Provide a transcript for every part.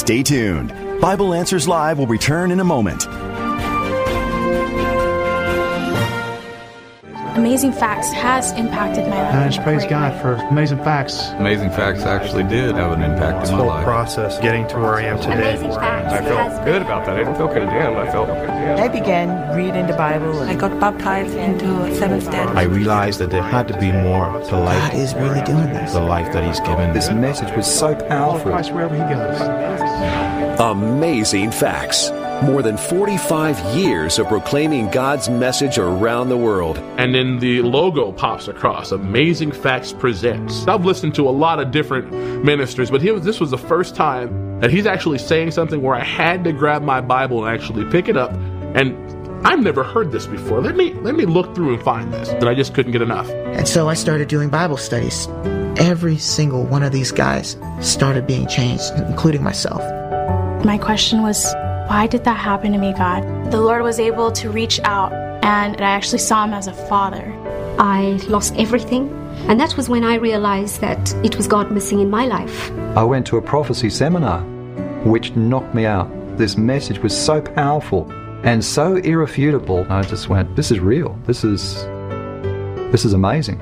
Stay tuned. Bible Answers Live will return in a moment. Amazing Facts has impacted my life. I just praise God for Amazing Facts. Amazing Facts actually did have an impact in my life. This whole process, getting to where I am today. Amazing Facts. I felt good about that. I didn't feel condemned. I felt I began reading the Bible. I got baptized into Seventh-day. I realized that there had to be more to life. God is really doing this. The life that He's given. This message was so powerful. Christ wherever He goes. Amazing Facts. More than 45 years of proclaiming God's message around the world. And then the logo pops across, Amazing Facts Presents. I've listened to a lot of different ministers, but this was the first time that he's actually saying something where I had to grab my Bible and actually pick it up. And I've never heard this before. Let me look through and find this. And I just couldn't get enough. And so I started doing Bible studies. Every single one of these guys started being changed, including myself. My question was, why did that happen to me, God? The Lord was able to reach out, and I actually saw Him as a father. I lost everything, and that was when I realized that it was God missing in my life. I went to a prophecy seminar, which knocked me out. This message was so powerful and so irrefutable. I just went, this is real. This is amazing.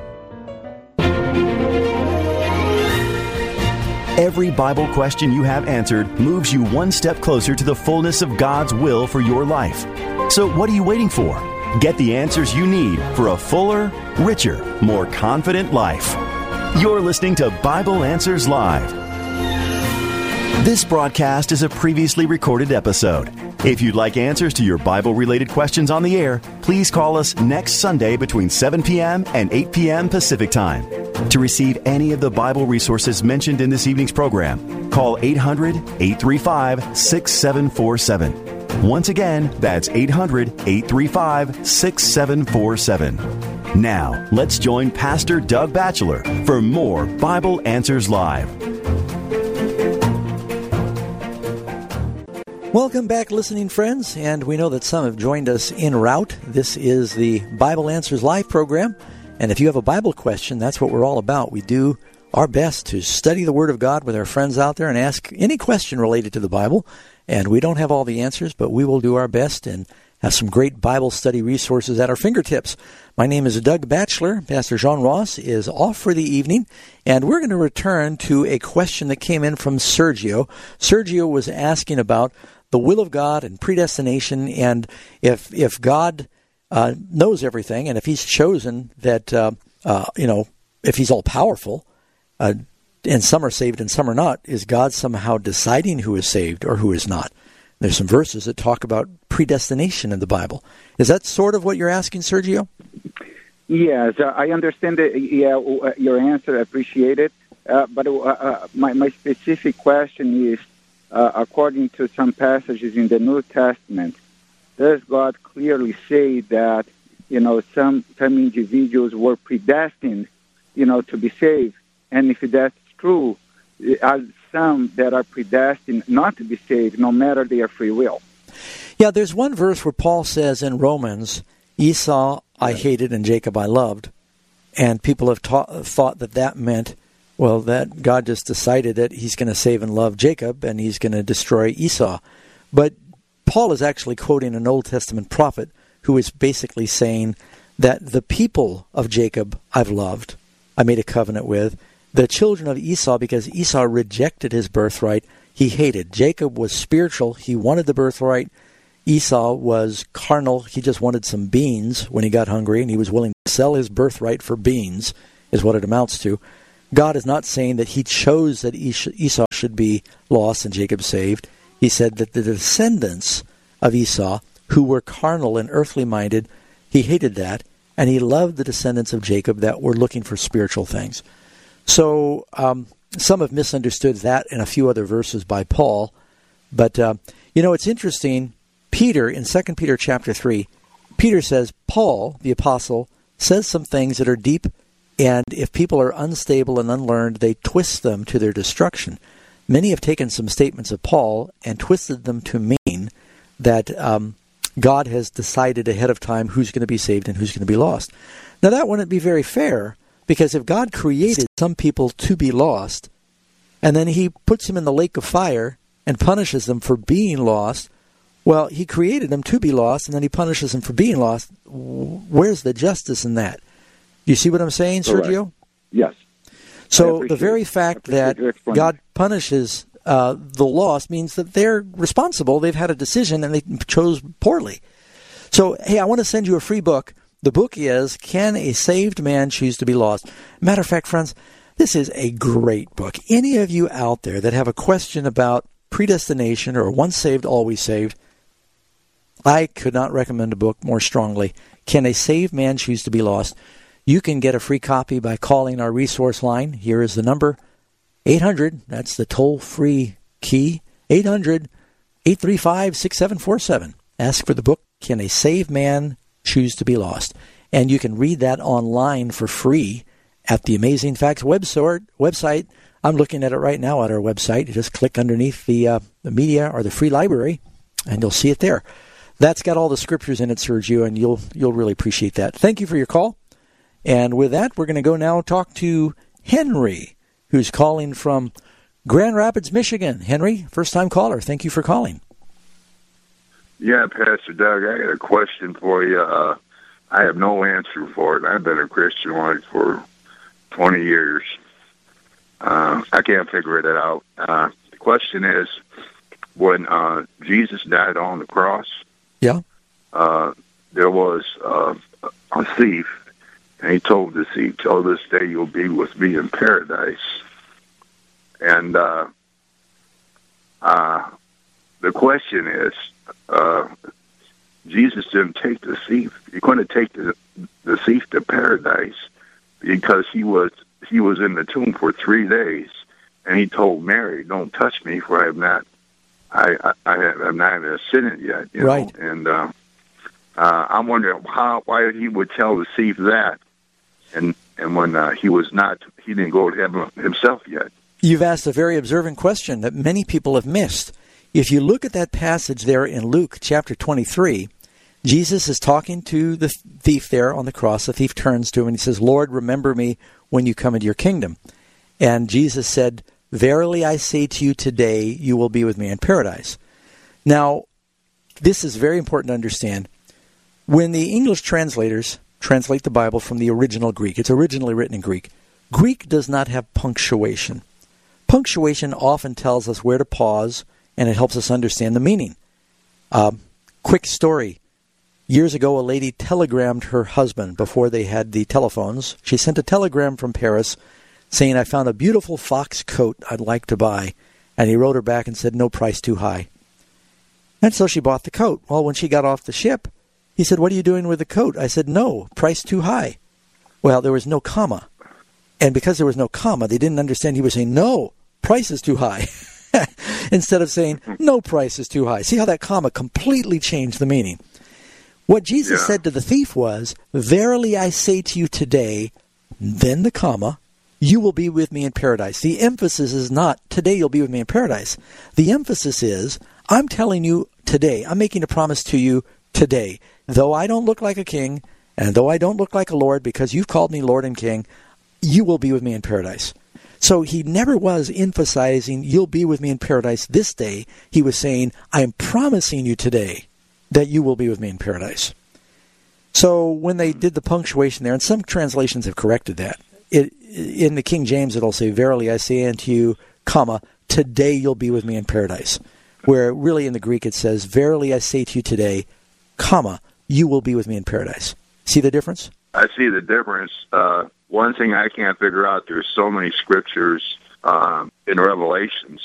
Every Bible question you have answered moves you one step closer to the fullness of God's will for your life. So what are you waiting for? Get the answers you need for a fuller, richer, more confident life. You're listening to Bible Answers Live. This broadcast is a previously recorded episode. If you'd like answers to your Bible-related questions on the air, please call us next Sunday between 7 p.m. and 8 p.m. Pacific Time. To receive any of the Bible resources mentioned in this evening's program, call 800-835-6747. Once again, that's 800-835-6747. Now, let's join Pastor Doug Batchelor for more Bible Answers Live. Welcome back, listening friends, and we know that some have joined us en route. This is the Bible Answers Live program, and if you have a Bible question, that's what we're all about. We do our best to study the Word of God with our friends out there and ask any question related to the Bible, and we don't have all the answers, but we will do our best and have some great Bible study resources at our fingertips. My name is Doug Batchelor. Pastor John Ross is off for the evening, and we're going to return to a question that came in from Sergio. Sergio was asking about the will of God and predestination, and if God knows everything, and if He's chosen that, if He's all-powerful, and some are saved and some are not, is God somehow deciding who is saved or who is not? There's some verses that talk about predestination in the Bible. Is that sort of what you're asking, Sergio? Yes, I understand your answer. I appreciate it. But my specific question is, according to some passages in the New Testament, does God clearly say that, some individuals were predestined, to be saved? And if that's true, are some that are predestined not to be saved, no matter their free will? Yeah, there's one verse where Paul says in Romans, Esau I hated and Jacob I loved. And people have thought that meant, well, that God just decided that He's going to save and love Jacob and He's going to destroy Esau. But Paul is actually quoting an Old Testament prophet who is basically saying that the people of Jacob I've loved, I made a covenant with. The children of Esau, because Esau rejected his birthright, he hated. Jacob was spiritual. He wanted the birthright. Esau was carnal. He just wanted some beans when he got hungry, and he was willing to sell his birthright for beans, is what it amounts to. God is not saying that He chose that Esau should be lost and Jacob saved. He said that the descendants of Esau, who were carnal and earthly minded, He hated that, and He loved the descendants of Jacob that were looking for spiritual things. So some have misunderstood that and a few other verses by Paul. But, it's interesting. Peter, in 2 Peter chapter 3, Peter says, Paul, the apostle, says some things that are deep, and if people are unstable and unlearned, they twist them to their destruction. Many have taken some statements of Paul and twisted them to mean that God has decided ahead of time who's going to be saved and who's going to be lost. Now, that wouldn't be very fair, because if God created some people to be lost, and then He puts them in the lake of fire and punishes them for being lost, well, he created them to be lost, and then he punishes them for being lost. Where's the justice in that? Do you see what I'm saying, Sergio? Yes. So the very fact that God punishes the lost means that they're responsible. They've had a decision, and they chose poorly. So, hey, I want to send you a free book. The book is Can a Saved Man Choose to Be Lost? Matter of fact, friends, this is a great book. Any of you out there that have a question about predestination or once saved, always saved, I could not recommend a book more strongly. Can a Saved Man Choose to Be Lost? You can get a free copy by calling our resource line. Here is the number, 800, that's the toll-free key, 800-835-6747. Ask for the book, Can a Saved Man Choose to Be Lost? And you can read that online for free at the Amazing Facts website. I'm looking at it right now at our website. You just click underneath the media or the free library, and you'll see it there. That's got all the scriptures in it, Sergio, and you'll really appreciate that. Thank you for your call. And with that, we're going to go now talk to Henry, who's calling from Grand Rapids, Michigan. Henry, first-time caller. Thank you for calling. Yeah, Pastor Doug, I got a question for you. I have no answer for it. I've been a Christian for 20 years. I can't figure it out. The question is, when Jesus died on the cross, there was a thief, and he told the thief, "Till this day you'll be with me in paradise." And the question is, Jesus didn't take the thief. He couldn't take the thief to paradise because he was in the tomb for 3 days, and he told Mary, "Don't touch me, for I have not even sinned yet." You know? And I'm wondering why he would tell the thief that, and when he didn't go to heaven himself yet. You've asked a very observant question that many people have missed. If you look at that passage there in Luke chapter 23, Jesus is talking to the thief there on the cross. The thief turns to him and he says, "Lord, remember me when you come into your kingdom." And Jesus said, "Verily I say to you today, you will be with me in paradise." Now, this is very important to understand. When the English translators translate the Bible from the original Greek, it's originally written in Greek. Greek does not have punctuation. Punctuation often tells us where to pause, and it helps us understand the meaning. Quick story. Years ago, a lady telegrammed her husband before they had the telephones. She sent a telegram from Paris saying, "I found a beautiful fox coat I'd like to buy." And he wrote her back and said, "No price too high." And so she bought the coat. Well, when she got off the ship, he said, "What are you doing with the coat?" I said, "No, price too high." Well, there was no comma. And because there was no comma, they didn't understand he was saying, "No, price is too high." Instead of saying, "No, price is too high." See how that comma completely changed the meaning? What Jesus said to the thief was, "Verily I say to you today," then the comma, "you will be with me in paradise." The emphasis is not, "Today you'll be with me in paradise." The emphasis is, I'm telling you today, I'm making a promise to you today. Though I don't look like a king, and though I don't look like a Lord, because you've called me Lord and King, you will be with me in paradise. So he never was emphasizing, "You'll be with me in paradise this day." He was saying, "I am promising you today that you will be with me in paradise." So when they did the punctuation there, and some translations have corrected that, in the King James it'll say, "Verily I say unto you, comma, today you'll be with me in paradise." Where really in the Greek it says, "Verily I say to you today, comma, you will be with me in paradise." See the difference? I see the difference. One thing I can't figure out, there's so many scriptures in Revelations